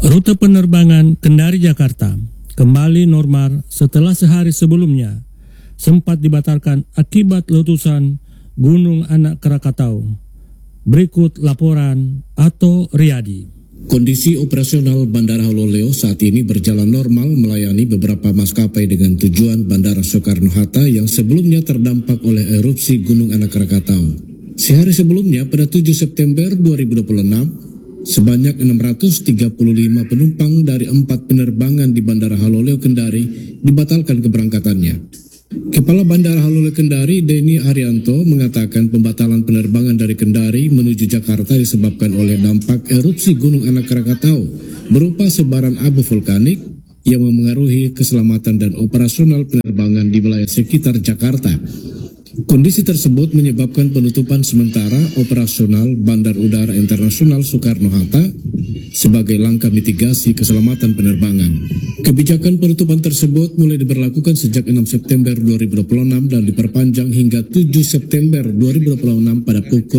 Rute penerbangan Kendari-Jakarta kembali normal setelah sehari sebelumnya sempat dibatalkan akibat letusan Gunung Anak Krakatau. Berikut laporan Atto Riyadi. Kondisi operasional Bandara Hololeo saat ini berjalan normal melayani beberapa maskapai dengan tujuan Bandara Soekarno-Hatta yang sebelumnya terdampak oleh erupsi Gunung Anak Krakatau. Sehari sebelumnya pada 7 September 2026, sebanyak 635 penumpang dari 4 penerbangan di Bandara Hololeo Kendari dibatalkan keberangkatannya. Kepala Bandara Hololeo Kendari, Denny Arianto, mengatakan pembatalan penerbangan dari Kendari menuju Jakarta disebabkan oleh dampak erupsi Gunung Anak Krakatau berupa sebaran abu vulkanik yang memengaruhi keselamatan dan operasional penerbangan di wilayah sekitar Jakarta. Kondisi tersebut menyebabkan penutupan sementara operasional Bandar Udara Internasional Soekarno-Hatta sebagai langkah mitigasi keselamatan penerbangan. Kebijakan penutupan tersebut mulai diberlakukan sejak 6 September 2026 dan diperpanjang hingga 7 September 2026 pada pukul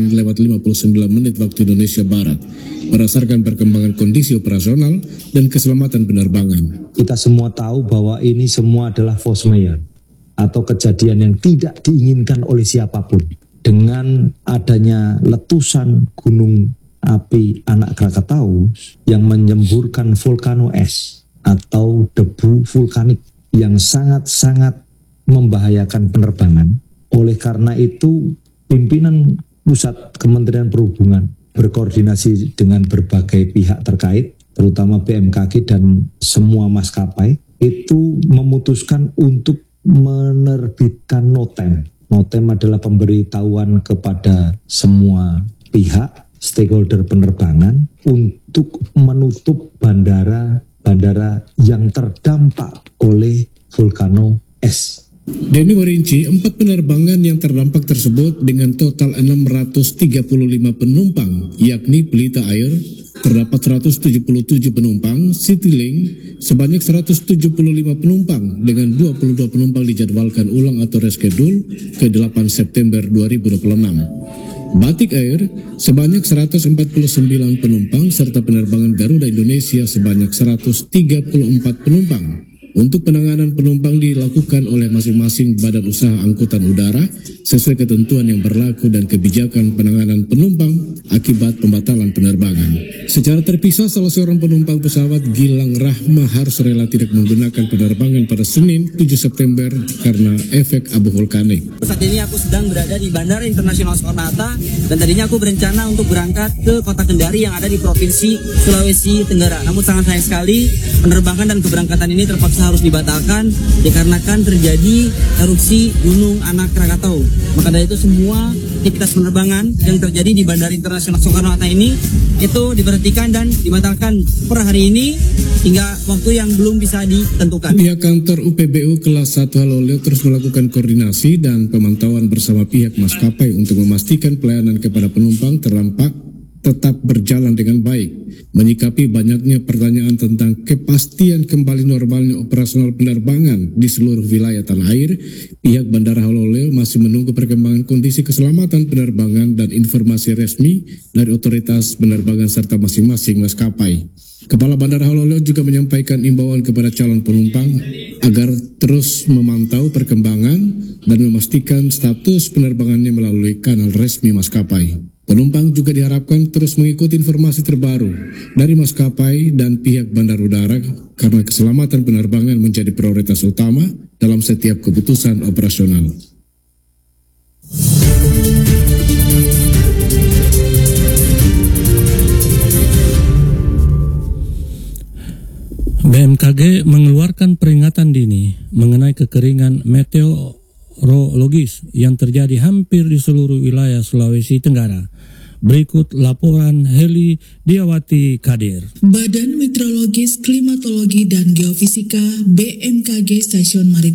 8:59 waktu Indonesia Barat, berdasarkan perkembangan kondisi operasional dan keselamatan penerbangan. Kita semua tahu bahwa ini semua adalah force majeure atau kejadian yang tidak diinginkan oleh siapapun. Dengan adanya letusan gunung api Anak Krakatau yang menyemburkan vulkano es atau debu vulkanik yang sangat-sangat membahayakan penerbangan. Oleh karena itu, pimpinan Pusat Kementerian Perhubungan berkoordinasi dengan berbagai pihak terkait, terutama BMKG dan semua maskapai, itu memutuskan untuk menerbitkan notem. Notem adalah pemberitahuan kepada semua pihak, stakeholder penerbangan untuk menutup bandara yang terdampak oleh vulkano es. Denny merinci 4 penerbangan yang terdampak tersebut dengan total 635 penumpang, yakni Pelita Air terdapat 177 penumpang, Citylink sebanyak 175 penumpang dengan 22 penumpang dijadwalkan ulang atau reschedule ke 8 September 2026. Batik Air sebanyak 149 penumpang serta penerbangan Garuda Indonesia sebanyak 134 penumpang. Untuk penanganan penumpang dilakukan oleh masing-masing badan usaha angkutan udara sesuai ketentuan yang berlaku dan kebijakan penanganan penumpang akibat pembatalan penerbangan. Secara terpisah, salah seorang penumpang pesawat Gilang Rahma harus rela tidak menggunakan penerbangan pada Senin 7 September karena efek abu vulkanik. Saat ini aku sedang berada di Bandara Internasional Soekarno-Hatta dan tadinya aku berencana untuk berangkat ke kota Kendari yang ada di Provinsi Sulawesi Tenggara. Namun sangat sayang sekali penerbangan dan keberangkatan ini terpaksa harus dibatalkan dikarenakan terjadi erupsi Gunung Anak Krakatau. Maka dari itu semua aktivitas penerbangan yang terjadi di Bandara Internasional Soekarno-Hatta ini itu diberhentikan dan dibatalkan per hari ini hingga waktu yang belum bisa ditentukan. Pihak kantor UPBU kelas 1 Hololeo terus melakukan koordinasi dan pemantauan bersama pihak maskapai untuk memastikan pelayanan kepada penumpang terdampak tetap berjalan dengan baik. Menyikapi banyaknya pertanyaan tentang kepastian kembali normalnya operasional penerbangan di seluruh wilayah tanah air, pihak Bandara Hololeo masih menunggu perkembangan kondisi keselamatan penerbangan dan informasi resmi dari otoritas penerbangan serta masing-masing maskapai. Kepala Bandara Hololeo juga menyampaikan imbauan kepada calon penumpang agar terus memantau perkembangan dan memastikan status penerbangannya melalui kanal resmi maskapai. Penumpang juga diharapkan terus mengikuti informasi terbaru dari maskapai dan pihak bandar udara karena keselamatan penerbangan menjadi prioritas utama dalam setiap keputusan operasional. BMKG mengeluarkan peringatan dini mengenai kekeringan meteorologis yang terjadi hampir di seluruh wilayah Sulawesi Tenggara. Berikut laporan Heli Diawati Kadir. Badan Meteorologis, Klimatologi, dan Geofisika BMKG Stasiun Maritim